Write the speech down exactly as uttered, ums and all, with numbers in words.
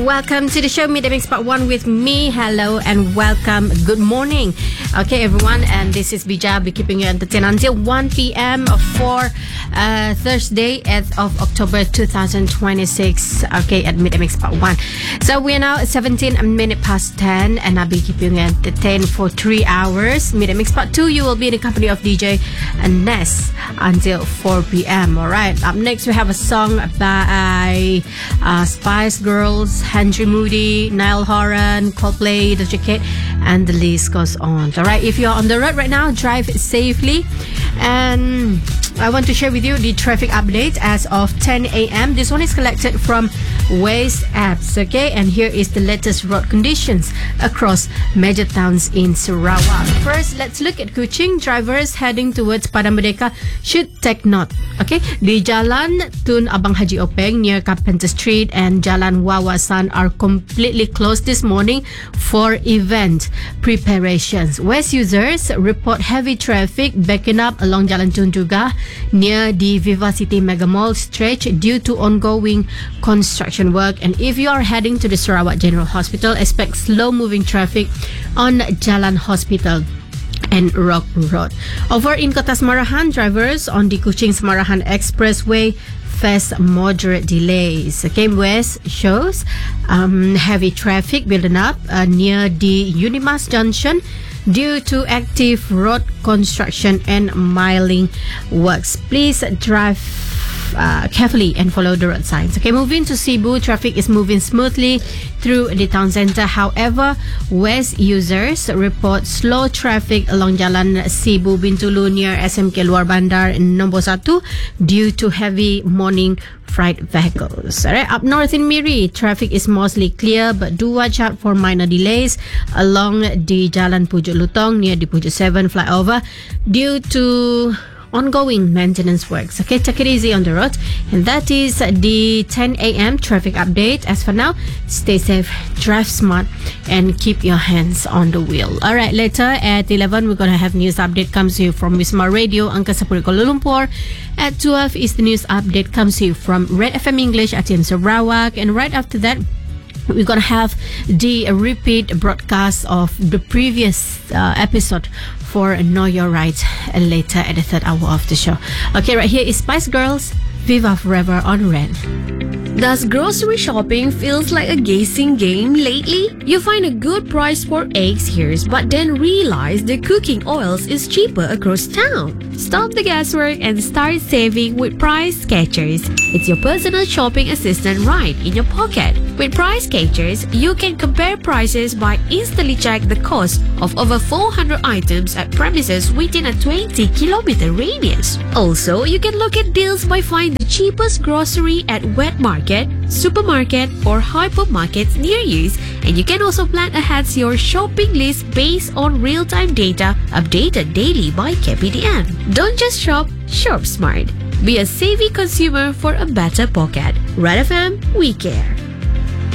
welcome to the show Meet the Mix Part one with me. Hello and welcome. Good morning. Okay, everyone, and this is Bija. I'll be keeping you entertained until one p.m. for uh, Thursday, eighth of October twenty twenty-six. Okay, at Meet the Mix Part one. So we are now at seventeen minutes past ten, and I'll be keeping you entertained for three hours. Meet the Mix Part two, you will be in the company of D J Ness until four p.m. Alright, up next we have a song by uh, Spice Girls, Henry Moody, Niall Horan, Coldplay, The Jacket, and the list goes on. Alright, if you're on the road right now, drive safely. And I want to share with you the traffic update as of ten a.m. This one is collected from Waze apps, okay? And here is the latest road conditions across major towns in Sarawak. First, let's look at Kuching. Drivers heading towards Padang Merdeka should take note, okay? The Jalan Tun Abang Haji Openg near Carpenter Street and Jalan Wawasan are completely closed this morning for event preparations. West users report heavy traffic backing up along Jalan Tun Juga near the Vivacity Mega Mall stretch due to ongoing construction work. And if you are heading to the Sarawak General Hospital, expect slow-moving traffic on Jalan Hospital and Rock Road. Over in Kota Semarahan, drivers on the Kuching Semarahan Expressway face moderate delays. Okay, West shows um, heavy traffic building up uh, near the Unimas Junction due to active road construction and miling works. Please drive uh, carefully and follow the road signs. Okay, moving to Cebu, traffic is moving smoothly through the town center. However, West users report slow traffic along Jalan Cebu Bintulu near S M K Luar Bandar Nombor Satu due to heavy morning freight vehicles. Alright, up north in Miri, traffic is mostly clear, but do watch out for minor delays along the Jalan Pujuk Lutong near the Pujuk seven flyover due to ongoing maintenance works. Okay, take it easy on the road. And that is the ten a.m. traffic update. As for now, stay safe, drive smart, and keep your hands on the wheel. Alright, later at eleven, we're going to have news update comes to you from Wisma Radio, Angkasa Puri, Kuala Lumpur. At twelve is the news update comes to you from Red F M English at T M Sarawak. And right after that, we're going to have the repeat broadcast of the previous uh, episode for Know Your Rights later at the third hour of the show. Okay, right here is Spice Girls, Viva Forever on Red. Does grocery shopping feels like a guessing game lately? You find a good price for eggs here, but then realize the cooking oils is cheaper across town. Stop the guesswork and start saving with Price Catchers. It's your personal shopping assistant right in your pocket. With Price Catchers, you can compare prices by instantly check the cost of over four hundred items at premises within a twenty kilometer radius. Also, you can look at deals by finding the cheapest grocery at wet market, supermarket, or hypermarkets near you, and you can also plan ahead your shopping list based on real-time data updated daily by K P D M. Don't just shop, shop smart. Be a savvy consumer for a better pocket. Red F M, we care.